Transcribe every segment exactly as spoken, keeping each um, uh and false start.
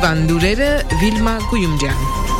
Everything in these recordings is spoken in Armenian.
Օրվան լուրերը Վիլմա Գույումջյան։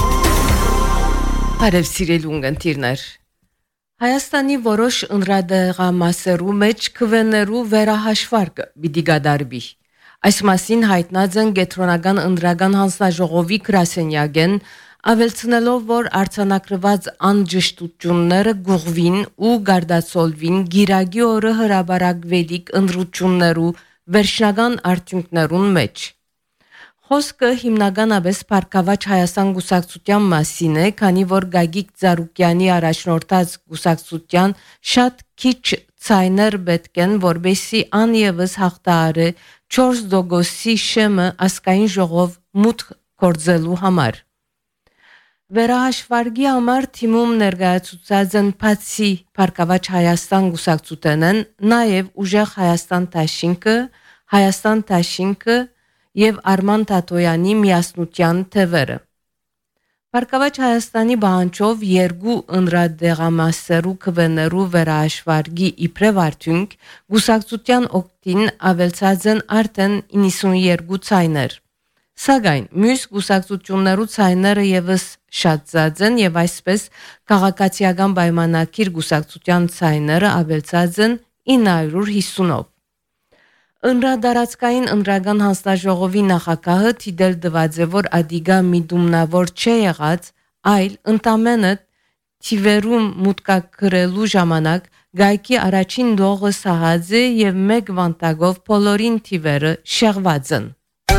Բարև սիրելի ունգընտիրներ։ Հայաստանի որոշ ընդրադեղամասերու մեջ քվեներու վերահաշվարկը պիտի գդարվի։ Այս մասին հայտնած են Գետրոնական ընդրական հանձնաժողովի գրասենյակեն, ավելցնելով, որ արձանագրված անջշտությունները գուղվին ու գարդացոլվին գիրագի օրը հրաբարակվելիք ընդրություններու վերջնական արդյունքներուն մեջ։ Խոսքը հիմնականապես Փառքավաճ Հայաստան գուսակցության մասին է, քանի որ Գագիկ Ծառուկյանի առաջնորդած գուսակցության շատ քիչ ցայներ պետք են, որբեսի անևս հաղթահարը չորս դոգոսի շեմը ասկային ժողով մուտք գործելու համար։ Վերահաշվարկի համար թիմում ներկայացուցած են բացի Փառքավաճ Հայաստան գուսակցութենեն, նաև Ուժեղ Հայաստան Տաշինքը, Հայաստան Տաշինքը եւ Արման Տատոյանի միասնության թևերը։ Փառքավաճ Հայաստանի բանջով երկու ընդրադեղամասերու քվեներու վերահաշվարկի իբրև արդյունք գուսակցության օգտին ավելցած են արդեն իննսունյերկու ցայներ։ Սակայն մյուս գուսակցություններու ցայները եւս շատացած են եւ այսպես քաղաքացիական պայմանագիր գուսակցության ցայները ավելցած են ինը հարյուր հիսունով։ Ընդրադարածքային ընդրական հանձնաժողովի նախագահը թիդել դված է, որ ադիգա միդումնավոր չէ եղած, այլ ընդամենը թիվերում մուտքագրելու ժամանակ գայքի առաջին դողը սահած է եւ մեկ վանտագով բոլորին թիվերը շեղված են։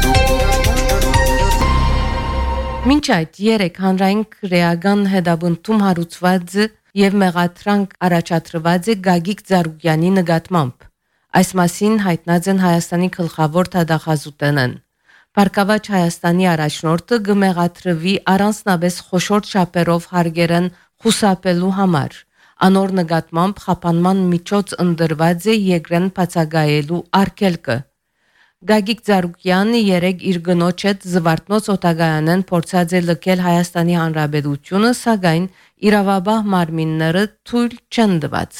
Մինչ այդ երեք հանրային քրեական հետաբնթում հարուցված եւ մեղադրանք առաջադրված է Գագիկ Ծառուկյանի նկատմամբ։ Այս մասին հայտնած են Հայաստանի գլխավոր դատախազուտենեն։ Փառքավաճ Հայաստանի առաջնորդը գմեղատրվի առանձնապես խոշոր չափերով հարգերեն խուսափելու համար։ Անոր նկատմամբ խափանման միջոց ընդրված է երկրեն բացակայելու արգելքը։ Գագիկ Ծառուկյանը երեք իր գնոջ հետ զվարթնոց օտագայանեն փորձած է լքել Հայաստանի Հանրապետությունը, սակայն իրավաբահ մարմինները թույլ չեն տված։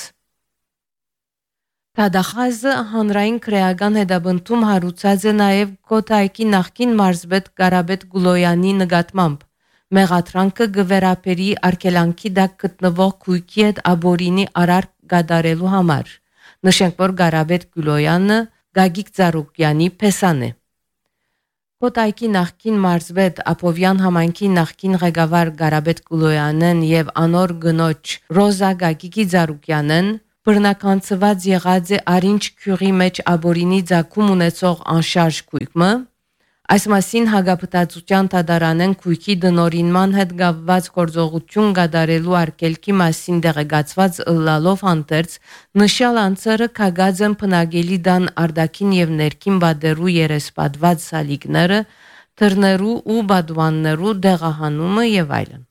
Տադախազը հանրային քրեական հետաբնթում հարուցած է նաև Կոտայքի նախկին մարզպետ Կարապետ Գուլոյանի նկատմամբ։ Մեղադրանքը գվերապերի արգելանքի դակ գտնվող քույքի հետ աբորինի արարք գդարելու համար։ Նշենք, որ Կարապետ Գուլոյանը Գագիկ Ծառուկյանի փեսան է։ Կոտայքի նախկին մարզպետ Ափովյան համայնքի նախկին ղեկավար Կարապետ Գուլոյանեն եւ անոր գնոջ Ռոզա Գագիկի Ծառուկյանեն բռնականցված եղած է Արինչ քյուղի մեջ աբորինի ցակում ունեցող անշարժ քույկը։ Այս մասին հագապտածության դատարանեն քույքի դնորինման հետ կապված գործողություն կատարելու արգելքի մասին դեղեկացված ըլլալով հանդերձ նշյալ անձերը քագած են բնակելի դան արտաքին եւ ներքին բادرու երեսպատված սալիկները, թռներու ու բադուաններու դեղահանումը եւ այլն։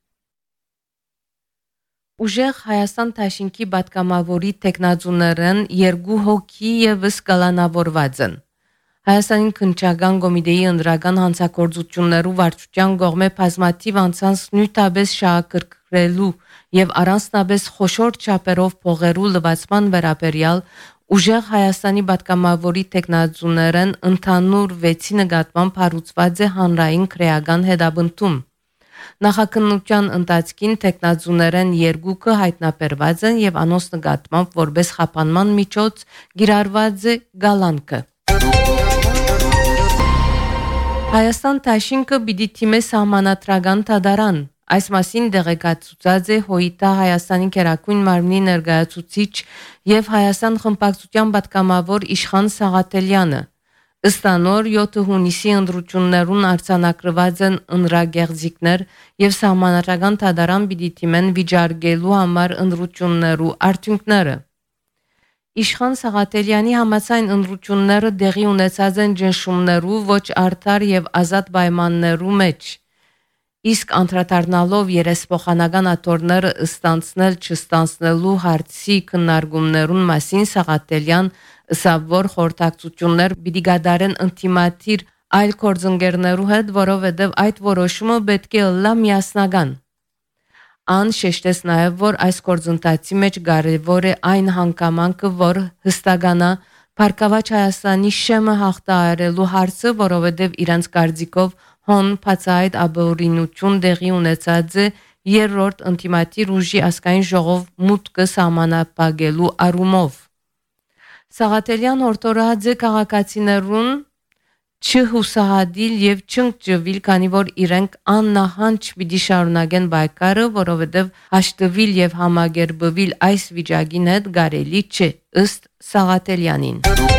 Ուժեղ Հայաստան Տաշինքի պատգամավորի տեխնազուներն երկու հոգի եւս կալանավորված են։ Հայաստանի քննչական կոմիտեի ընդրական հանցագործություններու վարչության կողմէ բազմաթիվ անձանց նույնտաբես շահագրգռելու եւ առանձնապես խոշոր չափերով փողերու լվացման վերաբերյալ Ուժեղ Հայաստանի պատգամավորի տեխնազուներն ընդհանուր վեցի նկատմամբ հարուցված է հանրային քրեական հետաբնթում։ Նախաքննության ընթացքին տեխնազուներեն երկուքը հայտնաբերված են եւ անոնց նկատմամբ որպես խափանման միջոց գիրառված է գալանքը։ Հայաստան Տաշինքը պիտի թիմե սահմանադրական դատարան։ Այս մասին դեղեկացուցած է ՀՅԴ Հայաստանի Գերագույն մարմնի ներկայացուցիչ եւ Հայաստան խմբակցության պատգամավոր Իշխան Սաղաթելյանը։ Ըստ անոր յոթ հունիսի ընդրություններուն արձանագրված են ընդրագեղձիկներ եւ սահմանադրական դատարան պիտի թիմեն վիճարկելու համար ընդրություններու արդյունքները։ Իշխան Սաղաթելյանի համաձայն ընդրությունները դեղի ունեցած են ճնշումներու ոչ արդար եւ ազատ պայմաններու մեջ։ Իսկ անդրադառնալով երեսփոխանական աթոռները ստանցնել չստանցնելու հարցի քննարկումներուն մասին Սաղաթելյան ըսավ, որ խորհրդակցություններ պիտի կատարեն ինտիմատիր այլ գործընկերներու հետ, որովհետև այդ որոշումը պետք է ըլլա միասնական։ Ան շեշտեց նաև, որ այս գործընթացի մեջ կարևոր է այն հանգամանքը, որ հստականա Փառքավաճ Հայաստանի շեմը հաղթահարելու հարցը, որովհետև իրանց կարծիքով հոն բացահայտ ապօրինություն տեղի ունեցած է երրորդ ինտիմատիր ուժի ազգային ժողով մուտքը սահմանափակելու առումով։ Սաղաթելյան հորդորած է քաղաքացիներուն չհուսահատիլ եւ չընկճվել, քանի որ իրենք աննահանջ պիտի շարունակեն բայկարը, որովհետեւ հաշտվել եւ համագերբվել այս վիճակին հետ կարելի չէ, ըստ Սաղաթելյանին։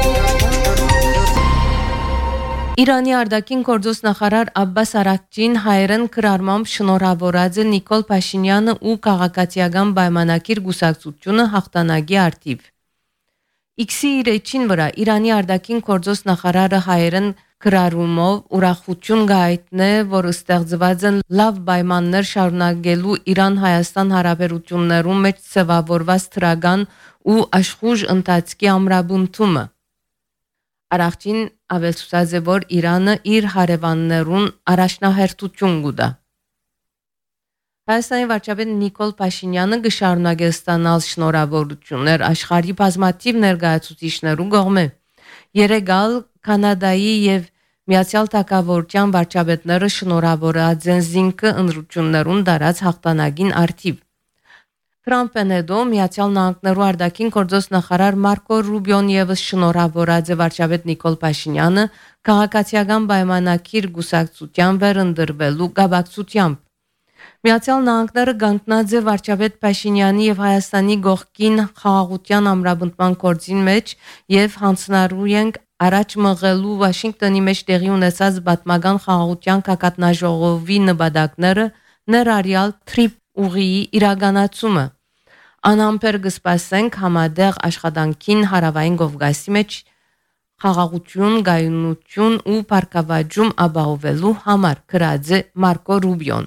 Իրանի արտաքին գործոստ նախարար Աբբաս Արաքչին հայերեն քրարմամբ շնորհավորած է Նիկոլ Փաշինյանը ու քաղաքացիական պայմանագիր գուսակցությունը հաղթանակի արդիվ։ X-ի իր էջին վրա Իրանի արտաքին գործոստ նախարարը հայերեն քրարումով ուրախություն գայտնե, որ ստեղծված են լավ պայմաններ շարունակելու Իրան-Հայաստան հարաբերություններում մեջ ծավալված թրական ու աշխուժ ընթացքի ամրապնդումը։ Արաքչին ավելցուցած է, որ Իրանը իր հարևաններուն առաջնահերթություն կուտա։ Հայաստանի վարչապետ Նիկոլ Փաշինյանը կշարունակի ստանալ շնորհավորություններ աշխարհի բազմաթիվ ներկայացուցիչներու կողմէ։ Երեգալ Կանադայի եւ Միացյալ Թագավորության վարչապետները շնորհավորած են զինքը ընտրություններուն դարած հաղթանակին արդիվ։ Թրամփն հետո Միացյալ Նահանգներու արտաքին գործոստ նախարար Մարկո Ռուբիոն եւս շնորհավորած է վարչապետ Նիկոլ Փաշինյանը քաղաքացիական պայմանագիր գուսակցության վերընտրվելու կապակցությամբ։ Միացյալ Նահանգները գանտնած է վարչապետ Փաշինյանի եւ Հայաստանի գողքին խաղաղության ամրապնդման գործին մեջ եւ հանձնարարու ենք առաջ մղելու Վաշինգտոնի մեջ տեղի ունեցած պատմական խաղաղության կակատնաժողովի նպատակները ներառյալ թրիփ ուղիի իրականացումը։ Անհամբեր կսպասենք համադեղ աշխատանքին հարավային Կովկասի մեջ խաղաղություն, գայունություն ու փառքավաճում ապահովելու համար, գրած է Մարկո Ռուբիոն։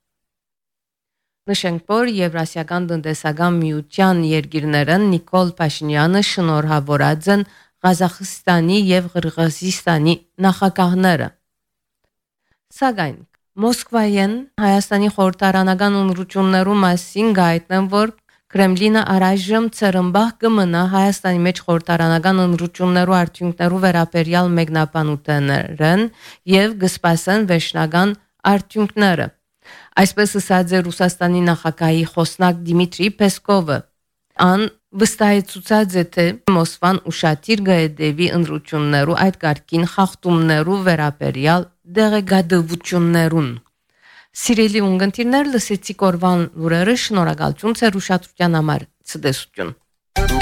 Նշենք, որ Եվրասիական տնտեսական միության երկիրները Նիկոլ Փաշինյանը շնորհավորած են Ղազախստանի եւ Ղրղըզստանի նախագահները։ Սակայն Մոսկվայեն Հայաստանի խորհրդարանական ընտրություններու մասին գայտնեն, որ Կրեմլինը առայժմ ցերմբահ կմնա Հայաստանի մեջ խորհրդարանական ընտրություններու արդյունքներու վերաբերյալ մեկնաբանութներն եւ կսպասեն վերջնական արդյունքները։ Այսպես ասաց է Ռուսաստանի նախագահի խոսնակ Դիմիտրի Պեսկովը։ Ան վստահեցուցած է, թե Մոսկվան ուշադիր կհետևի ընտրություններու այդ կարգին խախտումներու վերաբերյալ դեղեկատվություններուն։ Սիրելի ունգընտիրներ, լսեցիք օրվան լուրերը, շնորհակալություն ձեր ուշադրության համար։ Ցտեսություն։